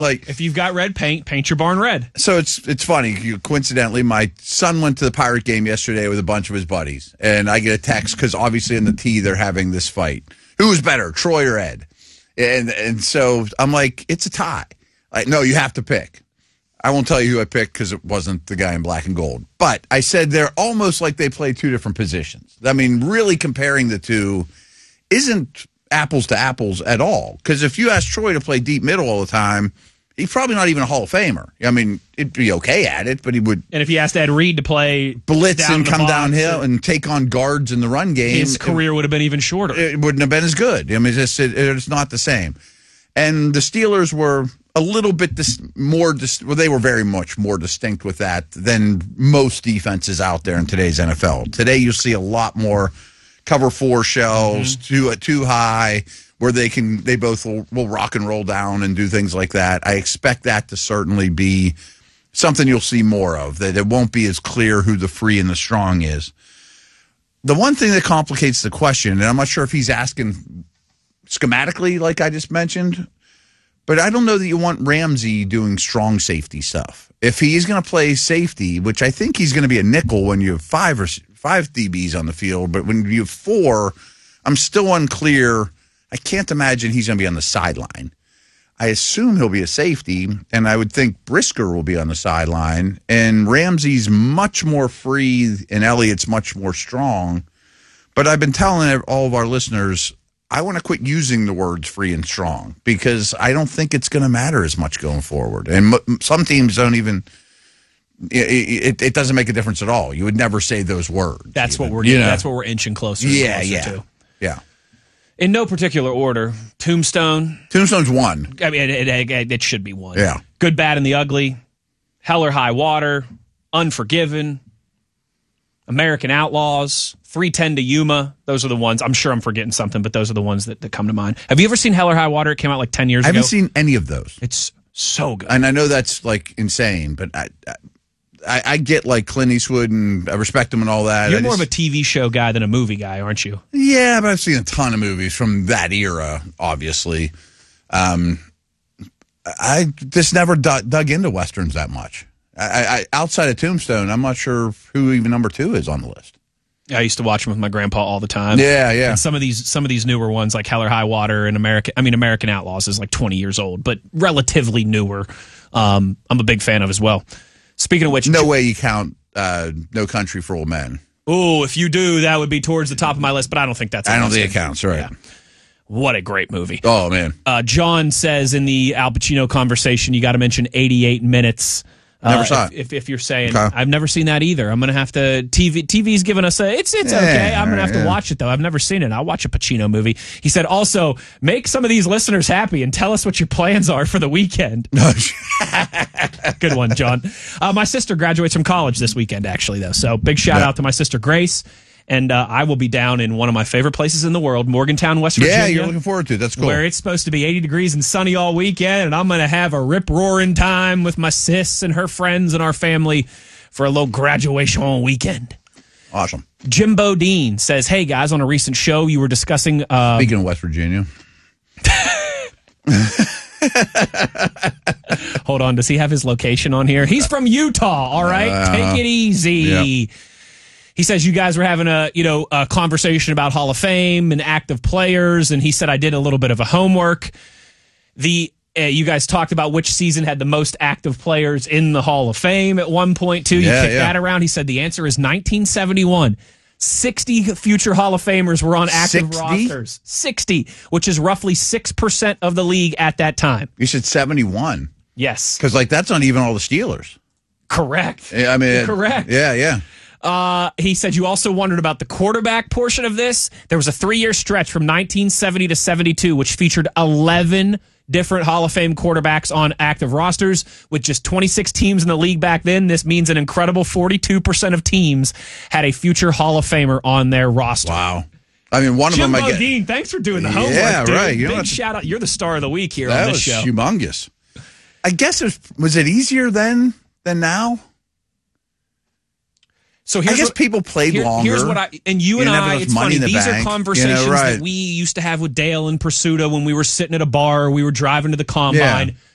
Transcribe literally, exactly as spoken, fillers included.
Like, if you've got red paint, paint your barn red. So it's it's funny. You, coincidentally, my son went to the Pirate game yesterday with a bunch of his buddies, and I get a text because obviously in the T they're having this fight. Who's better, Troy or Ed? And and so I'm like, it's a tie. Like, no, you have to pick. I won't tell you who I picked because it wasn't the guy in black and gold. But I said they're almost like they play two different positions. I mean, really comparing the two isn't apples to apples at all. Because if you ask Troy to play deep middle all the time, he's probably not even a Hall of Famer. I mean, he'd be okay at it, but he would. And if you asked Ed Reed to play blitz down and come downhill and and take on guards in the run game, his career it, would have been even shorter. It wouldn't have been as good. I mean, it's, just, it, it's not the same. And the Steelers were a little bit dis- more, dis- well, they were very much more distinct with that than most defenses out there in today's N F L. Today, you'll see a lot more cover four shells, mm-hmm. too, uh, too high, where they can they both will, will rock and roll down and do things like that. I expect that to certainly be something you'll see more of, that it won't be as clear who the free and the strong is. The one thing that complicates the question, and I'm not sure if he's asking schematically like I just mentioned, but I don't know that you want Ramsey doing strong safety stuff. If he's going to play safety, which I think he's going to be a nickel when you have five or five D Bs on the field, but when you have four, I'm still unclear. I can't imagine he's going to be on the sideline. I assume he'll be a safety, and I would think Brisker will be on the sideline, and Ramsey's much more free, and Elliott's much more strong. But I've been telling all of our listeners, I want to quit using the words free and strong because I don't think it's going to matter as much going forward. And m- some teams don't even it, it, it doesn't make a difference at all. You would never say those words. That's even. what we're you know? That's what we're inching closer. Yeah, and closer yeah, to. yeah. In no particular order, Tombstone. Tombstone's one. I mean, it, it, it, it should be one. Yeah. Good, Bad, and the Ugly. Hell or High Water. Unforgiven. American Outlaws. three ten to Yuma. Those are the ones. I'm sure I'm forgetting something, but those are the ones that, that come to mind. Have you ever seen Hell or High Water? It came out like ten years ago. I ago. haven't seen any of those. It's so good. And I know that's like insane, but I, I, I get like Clint Eastwood and I respect him and all that. You're I more just, of a T V show guy than a movie guy, aren't you? Yeah, but I've seen a ton of movies from that era, obviously. Um, I just never dug, dug into Westerns that much. I, I, outside of Tombstone, I'm not sure who even number two is on the list. I used to watch them with my grandpa all the time. Yeah, yeah. And some of these, some of these newer ones, like Hell or High Water and American, I mean, American Outlaws is like twenty years old, but relatively newer. Um, I'm a big fan of as well. Speaking of which, no way you count uh, No Country for Old Men. Oh, if you do, that would be towards the top of my list, but I don't think that's. I don't think it counts, right? Yeah. What a great movie! Oh man, uh, John says in the Al Pacino conversation, you got to mention eighty-eight minutes. Never uh, saw if, it. If, if you're saying okay. I've never seen that either, I'm gonna have to. T V T V's giving us a. It's it's yeah, okay. I'm gonna have yeah. to watch it though. I've never seen it. I'll watch a Pacino movie. He said also make some of these listeners happy and tell us what your plans are for the weekend. Good one, John. Uh, my sister graduates from college this weekend, actually, though. So big shout yeah. out to my sister Grace. And uh, I will be down in one of my favorite places in the world, Morgantown, West Virginia. Yeah, you're looking forward to it. That's cool. Where it's supposed to be eighty degrees and sunny all weekend, and I'm going to have a rip-roaring time with my sis and her friends and our family for a little graduation weekend. Awesome. Jimbo Dean says, hey, guys, on a recent show, you were discussing... Uh, Speaking of West Virginia. Hold on, does he have his location on here? He's from Utah, all right? Uh, Take it easy. Yeah. He says you guys were having a, you know, a conversation about Hall of Fame and active players, and he said I did a little bit of a homework. The uh, you guys talked about which season had the most active players in the Hall of Fame at one point, too. You yeah, kicked yeah. that around. He said the answer is nineteen seventy-one. sixty future Hall of Famers were on active sixty? rosters. sixty, which is roughly six percent of the league at that time. You said seventy-one. Yes. Because, like, that's not even all the Steelers. Correct. I mean, correct. Yeah, yeah. Uh, he said you also wondered about the quarterback portion of this. There was a three-year stretch from nineteen seventy to seventy-two, which featured eleven different Hall of Fame quarterbacks on active rosters. With just twenty-six teams in the league back then, this means an incredible forty-two percent of teams had a future Hall of Famer on their roster. Wow. I mean, one Jimbo of them I get. Dean, thanks for doing the homework, Yeah, dude. right. You Big know shout out. You're the star of the week here that on this was show. Humongous. I guess it was, was it easier then than now? So I here's guess what, people played here, longer. Here's what I and you, you and I, it's funny. The These bank, are conversations you know, right. that we used to have with Dale and Pursuta when we were sitting at a bar, or we were driving to the combine. Yeah.